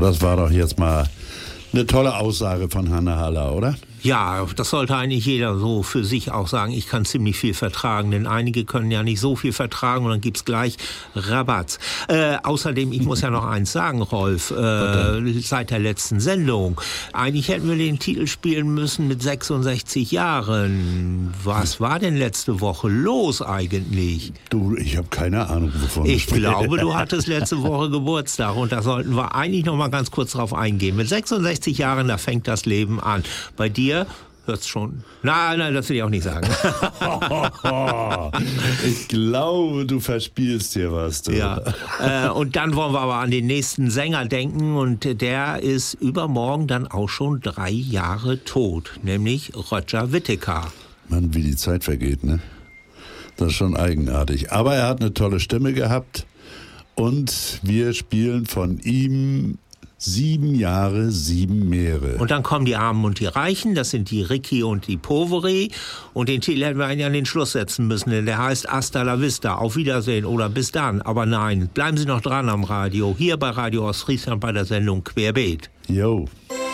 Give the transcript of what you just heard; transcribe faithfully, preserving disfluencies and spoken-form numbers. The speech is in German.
das war doch jetzt mal eine tolle Aussage von Hanne Haller, oder? Ja, das sollte eigentlich jeder so für sich auch sagen. Ich kann ziemlich viel vertragen, denn einige können ja nicht so viel vertragen und dann gibt's gleich Rabatz. Äh, außerdem, ich muss ja noch eins sagen, Rolf, äh, seit der letzten Sendung. Eigentlich hätten wir den Titel spielen müssen mit sechsundsechzig Jahren. Was war denn letzte Woche los eigentlich? Du, ich habe keine Ahnung, wovon Ich glaube, du hattest letzte Woche Geburtstag und da sollten wir eigentlich noch mal ganz kurz drauf eingehen. Mit sechsundsechzig Jahren, da fängt das Leben an. Bei dir hört's schon. Nein, nein, das will ich auch nicht sagen. Ich glaube, du verspielst dir was. Du. Ja. Äh, und dann wollen wir aber an den nächsten Sänger denken und der ist übermorgen dann auch schon drei Jahre tot, nämlich Roger Whittaker. Mann, wie die Zeit vergeht, ne? Das ist schon eigenartig. Aber er hat eine tolle Stimme gehabt und wir spielen von ihm Sieben Jahre, sieben Meere. Und dann kommen die Armen und die Reichen, das sind die Ricci und die Poveri. Und den Titel hätten wir eigentlich an den Schluss setzen müssen, denn der heißt Hasta la Vista, auf Wiedersehen oder bis dann. Aber nein, bleiben Sie noch dran am Radio, hier bei Radio Ostfriesland bei der Sendung Querbeet. Jo.